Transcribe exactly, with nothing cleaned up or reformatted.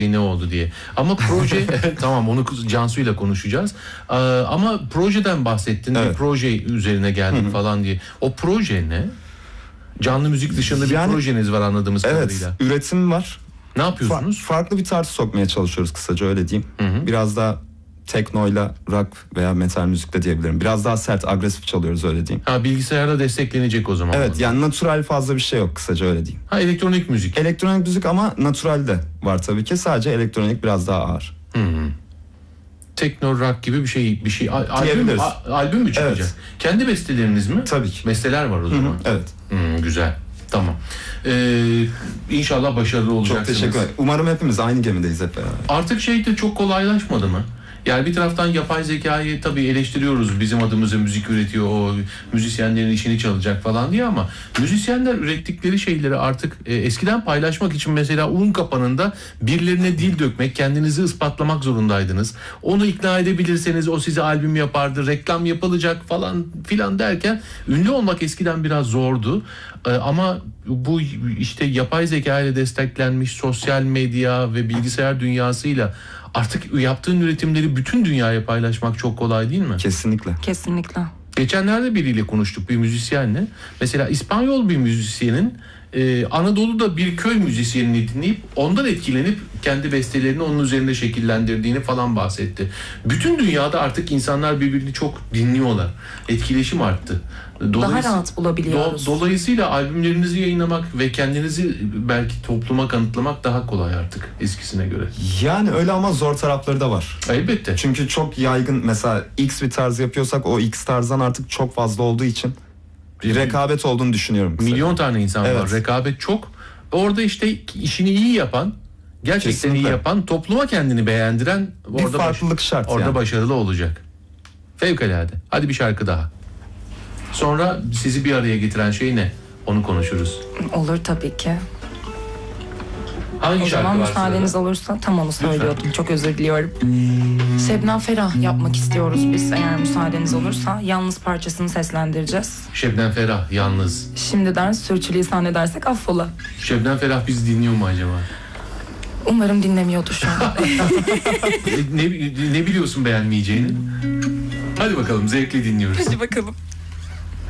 ne oldu diye. Ama proje tamam onu Cansu'yla konuşacağız. Ee, ama projeden bahsettin. Evet. Bir proje üzerine geldik Hı-hı. falan diye. O proje ne? Canlı müzik dışında bir yani, projeniz var anladığımız evet, kadarıyla. Evet, üretim var. Ne yapıyorsunuz? Fa- farklı bir tarz sokmaya çalışıyoruz kısaca öyle diyeyim. Hı-hı. Biraz daha teknoyla rock veya metal müzikte diyebilirim. Biraz daha sert, agresif çalıyoruz öyle diyeyim. Ha, bilgisayarla desteklenecek o zaman. Evet onda. Yani natural fazla bir şey yok kısaca öyle diyeyim. Ha, elektronik müzik. Elektronik müzik ama natural de var tabii ki. Sadece elektronik biraz daha ağır. Hı hı. Tekno rock gibi bir şey bir şey albüm, a, albüm mü çıkacak? Evet. Kendi besteleriniz mi? Tabii ki. Besteler var o zaman. Hı hı, evet. Hı, güzel. Tamam. Ee, inşallah başarılı olacaksınız. Çok teşekkür ederim. Umarım hepimiz aynı gemideyiz hep beraber. Artık şey de çok kolaylaşmadı mı? Yani bir taraftan yapay zekayı tabii eleştiriyoruz. Bizim adımıza müzik üretiyor, o müzisyenlerin işini çalacak falan diye ama müzisyenler ürettikleri şeyleri artık e, eskiden paylaşmak için mesela un kapanında birilerine dil dökmek, kendinizi ispatlamak zorundaydınız. Onu ikna edebilirseniz o size albüm yapardı, reklam yapılacak falan filan derken ünlü olmak eskiden biraz zordu. E, ama bu işte yapay zeka ile desteklenmiş sosyal medya ve bilgisayar dünyasıyla artık yaptığın üretimleri bütün dünyaya paylaşmak çok kolay değil mi? Kesinlikle. Kesinlikle. Geçenlerde biriyle konuştuk, bir müzisyenle. Mesela İspanyol bir müzisyenin e, Anadolu'da bir köy müzisyenini dinleyip ondan etkilenip kendi bestelerini onun üzerinde şekillendirdiğini falan bahsetti. Bütün dünyada artık insanlar birbirini çok dinliyorlar. Etkileşim arttı. Daha rahat bulabiliyoruz. Do- dolayısıyla albümlerinizi yayınlamak ve kendinizi belki topluma kanıtlamak daha kolay artık eskisine göre. Yani öyle ama zor tarafları da var. Elbette. Çünkü çok yaygın mesela X bir tarz yapıyorsak o X tarzdan artık çok fazla olduğu için bir rekabet olduğunu düşünüyorum. Kısaca. Milyon tane insan evet. var. Rekabet çok. Orada işte işini iyi yapan, gerçekten Kesinlikle. iyi yapan, topluma kendini beğendiren bir orada farklılık baş- şart orada yani. başarılı olacak. Fevkalade. Hadi bir şarkı daha. Sonra sizi bir araya getiren şey ne? Onu konuşuruz. Olur tabii ki. Hangi o şarkı zaman var müsaadeniz sırada? olursa tam onu söylüyordum. Lütfen. Çok özür diliyorum. Şebnem Ferah yapmak istiyoruz biz eğer müsaadeniz olursa. Yalnız parçasını seslendireceğiz. Şebnem Ferah, Yalnız. Şimdiden sürçülisan edersek affola. Şebnem Ferah bizi dinliyor mu acaba? Umarım dinlemiyordur şu an. ne, ne biliyorsun beğenmeyeceğini? Hadi bakalım, zevkle dinliyoruz. Hadi bakalım.